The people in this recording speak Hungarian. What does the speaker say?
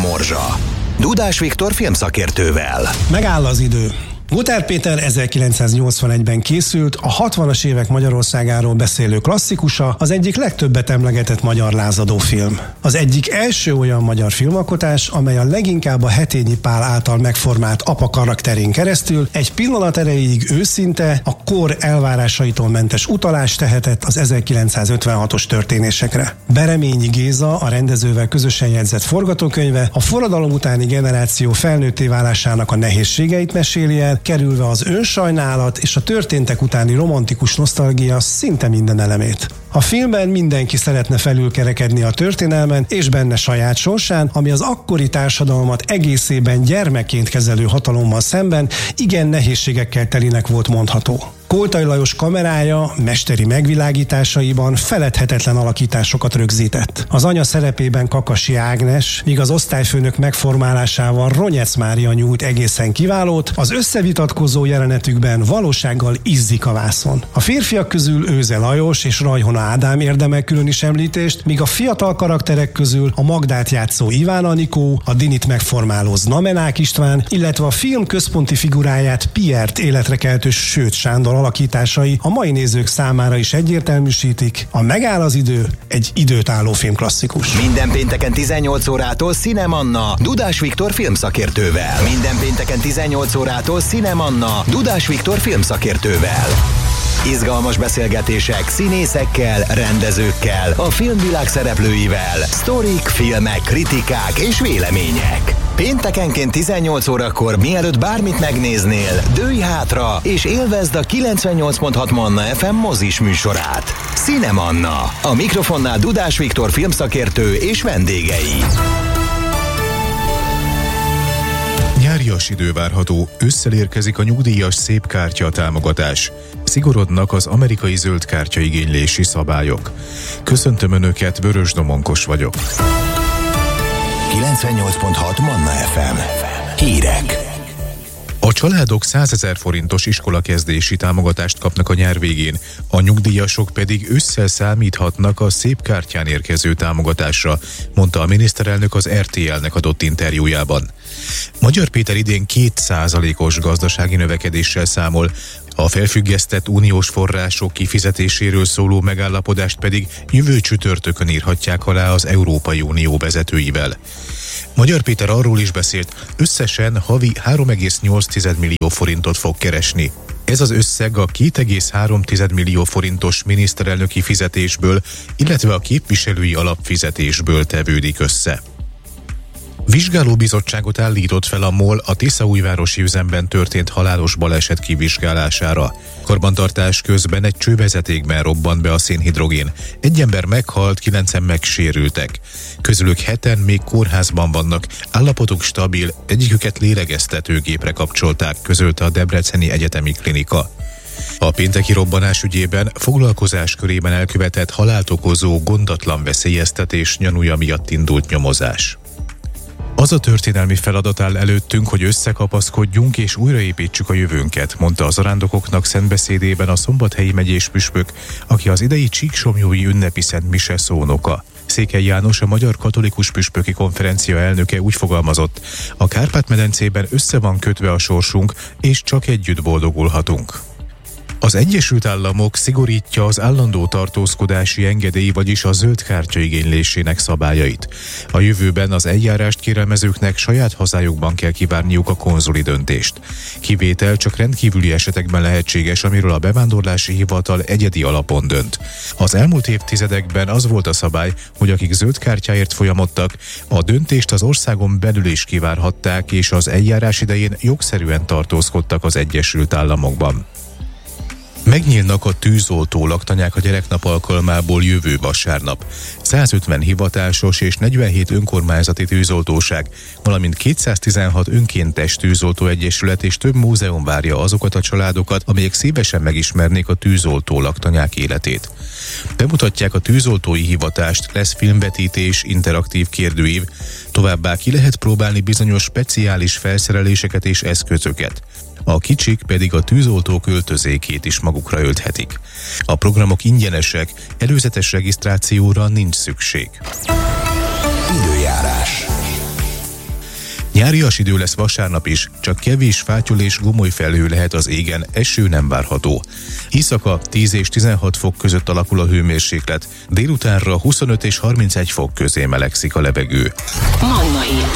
morzsa. Dudás Viktor filmszakértővel. Megáll az idő. Gotthárd Péter 1981-ben készült, a 60-as évek Magyarországáról beszélő klasszikusa, az egyik legtöbbet emlegetett magyar lázadófilm. Az egyik első olyan magyar filmalkotás, amely a leginkább a Hetényi Pál által megformált apa karakterén keresztül egy pillanat erejéig őszinte, a kor elvárásaitól mentes utalást tehetett az 1956-os történésekre. Bereményi Géza, a rendezővel közösen jegyzett forgatókönyve a forradalom utáni generáció felnőtté válásának a nehézségeit meséli el, kerülve az önsajnálat és a történtek utáni romantikus nosztalgia szinte minden elemét. A filmben mindenki szeretne felülkerekedni a történelmen és benne saját sorsán, ami az akkori társadalmat egészében gyermekként kezelő hatalommal szemben igen nehézségekkel telinek volt mondható. Koltai Lajos kamerája mesteri megvilágításaiban feledhetetlen alakításokat rögzített. Az anya szerepében Kakasi Ágnes, míg az osztályfőnök megformálásával Ronyec Mária nyújt egészen kiválót, az összevitatkozó jelenetükben valósággal izzik a vászon. A férfiak közül Őze Lajos és Rajhona Ádám érdemel külön is említést, míg a fiatal karakterek közül a Magdát játszó Iván Anikó, a Dinit megformáló Znamenák István, illetve a film központi figuráját Piert életre keltő Sőt Sándor alakításai a mai nézők számára is egyértelműsítik, a Megáll az idő egy időt álló filmklasszikus. Minden pénteken 18 órától Cinemanna Dudás Viktor filmszakértővel. Minden pénteken 18 órától Cinemanna Dudás Viktor filmszakértővel. Izgalmas beszélgetések színészekkel, rendezőkkel, a filmvilág szereplőivel, sztorik, filmek, kritikák és vélemények. Péntekenként 18 órakor, mielőtt bármit megnéznél, dőlj hátra és élvezd a 98.6 Manna FM mozis műsorát. Cinemanna. A mikrofonnál Dudás Viktor filmszakértő és vendégei. Nyárias idő várható, ősszel érkezik a nyugdíjas szép kártya támogatás. Szigorodnak az amerikai zöld kártya igénylési szabályok. Köszöntöm Önöket, Vörös Domonkos vagyok. 98.6 Manna FM. Hírek. A családok 100 000 forintos iskolakezdési támogatást kapnak a nyár végén, a nyugdíjasok pedig ősszel számíthatnak a szép kártyán érkező támogatásra, mondta a miniszterelnök az RTL-nek adott interjújában. Magyar Péter idén 2%-os gazdasági növekedéssel számol, a felfüggesztett uniós források kifizetéséről szóló megállapodást pedig jövő csütörtökön írhatják alá az Európai Unió vezetőivel. Magyar Péter arról is beszélt, összesen havi 3,8 millió forintot fog keresni. Ez az összeg a 2,3 millió forintos miniszterelnöki fizetésből, illetve a képviselői alapfizetésből tevődik össze. Vizsgálóbizottságot állított fel a MOL a Tiszaújvárosi üzemben történt halálos baleset kivizsgálására. Karbantartás közben egy csővezetékben robbant be a szénhidrogén. Egy ember meghalt, 9-en megsérültek. Közülük 7-en még kórházban vannak, állapotuk stabil, egyiküket lélegeztetőgépre kapcsolták, közölte a Debreceni Egyetemi Klinika. A pénteki robbanás ügyében foglalkozás körében elkövetett halált okozó gondatlan veszélyeztetés gyanúja miatt indult nyomozás. Az a történelmi feladat áll előttünk, hogy összekapaszkodjunk és újraépítsük a jövőnket, mondta a zarándokoknak szentbeszédében a Szombathelyi megyés püspök, aki az idei Csíksomlyói ünnepi szent mise szónoka. Székely János, a Magyar Katolikus Püspöki Konferencia elnöke úgy fogalmazott, a Kárpát-medencében össze van kötve a sorsunk, és csak együtt boldogulhatunk. Az Egyesült Államok szigorítja az állandó tartózkodási engedély, vagyis a zöld kártya igénylésének szabályait. A jövőben az eljárást kérelmezőknek saját hazájukban kell kivárniuk a konzuli döntést. Kivétel csak rendkívüli esetekben lehetséges, amiről a bevándorlási hivatal egyedi alapon dönt. Az elmúlt évtizedekben az volt a szabály, hogy akik zöld kártyáért folyamodtak, a döntést az országon belül is kivárhatták, és az eljárás idején jogszerűen tartózkodtak az Egyesült Államokban. Megnyílnak a tűzoltó laktanyák a gyereknap alkalmából jövő vasárnap. 150 hivatásos és 47 önkormányzati tűzoltóság, valamint 216 önkéntes tűzoltóegyesület és több múzeum várja azokat a családokat, amelyek szívesen megismernék a tűzoltó laktanyák életét. Bemutatják a tűzoltói hivatást, lesz filmvetítés, interaktív kérdőív, továbbá ki lehet próbálni bizonyos speciális felszereléseket és eszközöket. A kicsik pedig a tűzoltó költözékét is magukra ölthetik. A programok ingyenesek, előzetes regisztrációra nincs szükség. Időjárás. Nyárias idő lesz vasárnap is, csak kevés fátyol és gomoly felhő lehet az égen, eső nem várható. Éjszaka 10 és 16 fok között alakul a hőmérséklet, délutánra 25 és 31 fok közé melegszik a levegő. Manna Hit.